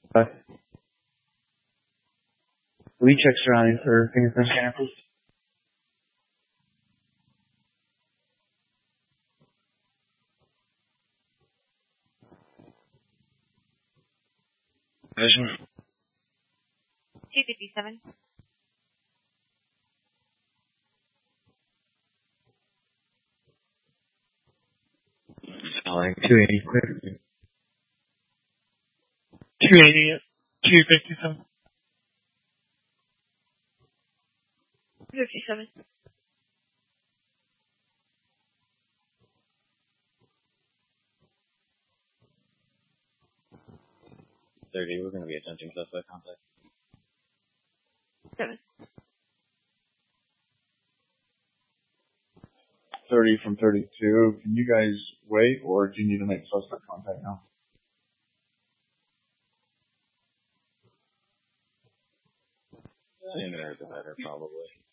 Will you check surroundings for fingerprint scanner, please? Vision. 257. Spelling 280, clear. 280 at 257. 57. We're going to be attempting suspect contact. 7. 30 from 32. Can you guys wait, or do you need to make suspect contact now? Sooner the better, probably.